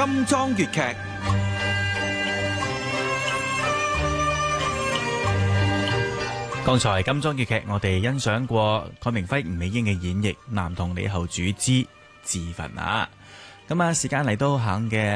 金裝粵劇。剛才金裝粵劇，我哋欣賞過蓋明輝、吳美英嘅演繹，男童李後主之自焚啊！咁啊，時間嚟到下午嘅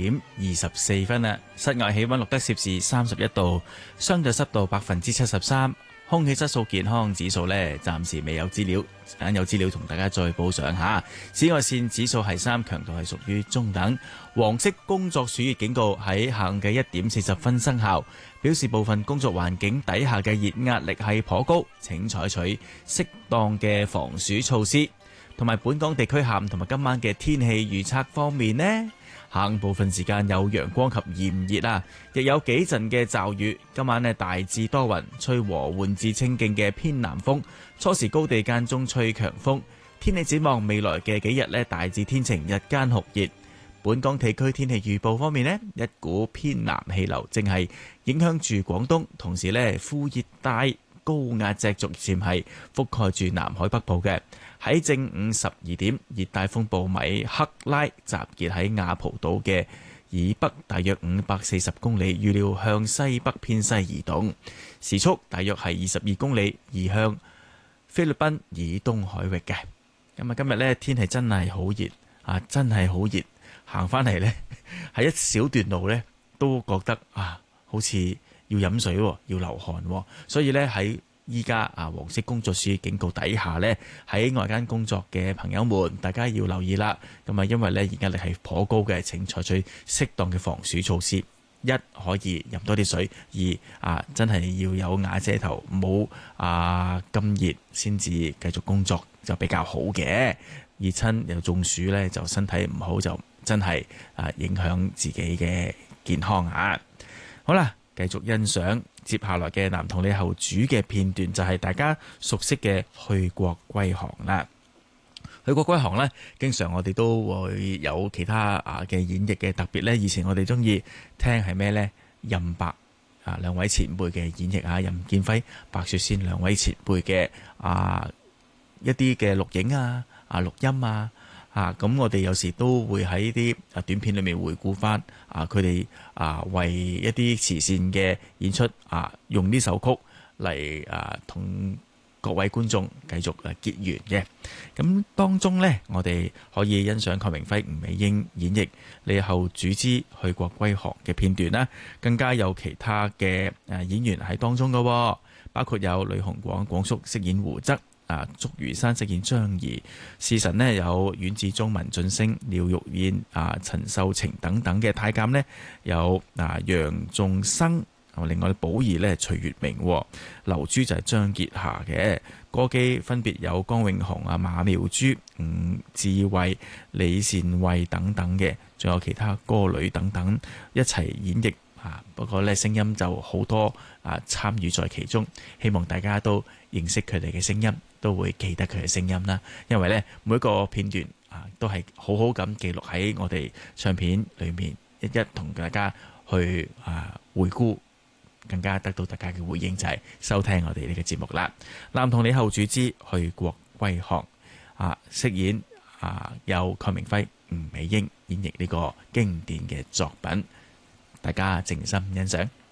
2:24啦，室外氣溫錄得攝氏31度，相對濕度73%，空氣質素健康指數呢，暫時未有資料，等有資料同大家再補上下。紫外線指數係3，強度係屬於中等。黃色工作暑熱警告喺下午嘅1:40生效，表示部分工作環境底下嘅熱壓力係頗高，請採取適當嘅防暑措施。同埋本港地區下午同埋今晚嘅天氣預測方面呢，下午部分時間有陽光及炎熱啊，亦有幾陣嘅驟雨。今晚呢，大致多雲，吹和緩至清勁嘅偏南風，初時高地間中吹強風。天氣展望未來嘅幾日呢，大致天晴，日間酷熱。本港地區天氣預報方面呢，一股偏南氣流正係影響住廣東，同時呢，副熱帶高壓脊逐漸係覆蓋住南海北部嘅。喺正午12點，熱帶風暴米克拉集結喺亞蒲島嘅以北大約540公里，預料向西北偏西移動，時速大約係22公里，移向菲律賓以東海域嘅。咁啊，今日呢天氣真係好熱啊，真係好熱，行翻嚟呢，喺一小段路呢都覺得啊，好似要飲水，要流汗，所以呢，喺依家黃色工作暑熱警告底下呢，喺外間工作嘅朋友們，大家要留意啦。咁啊，因為呢熱壓力係頗高嘅，請採取適當嘅防暑措施。一可以飲多啲水，二真係要有瓦遮頭，唔好咁熱先至繼續工作就比較好嘅。熱親又中暑呢，就身體唔好，就真係影響自己嘅健康啊！好啦，繼續欣賞接下來嘅男童李後主嘅片段，就係大家熟悉嘅去國歸航啦。去國歸航呢，經常我哋都會有其他嘅演繹嘅，特別呢，以前我哋中意聽係咩呢？任白兩位前輩嘅演繹啊，任劍輝、白雪仙兩位前輩嘅一啲嘅錄影錄音咁我哋有時都會喺啲短片裏面回顧翻佢哋為一啲慈善嘅演出用呢首曲嚟同各位觀眾繼續結緣嘅。咁當中呢，我哋可以欣賞蓋明輝、吳美英演繹李後主之去國歸航嘅片段啦，更加有其他嘅演員喺當中嘅，包括有呂鴻廣廣叔飾演胡則。祝如山飾演張儀，侍臣呢有阮志忠、文俊升、廖玉燕、陳秀晴等等嘅太監呢，有楊仲生，另外寶儀呢徐月明，劉珠就係張潔霞嘅，歌姬分別有江永紅、馬妙珠、吳智慧、李善慧等等嘅，仲有其他歌女等等一齊演繹。不過呢，聲音就好多參與在其中，希望大家都認識佢哋嘅聲音，都會記得佢嘅聲音啦。因為呢，每一個片段都係好好咁記錄喺我哋唱片裏面，一一同大家去回顧，更加得到大家嘅回應，就係收聽我哋呢個節目啦。男童李後主之去國歸航飾演有蓋明輝、吳美英演繹呢個經典嘅作品。大家靜心欣賞。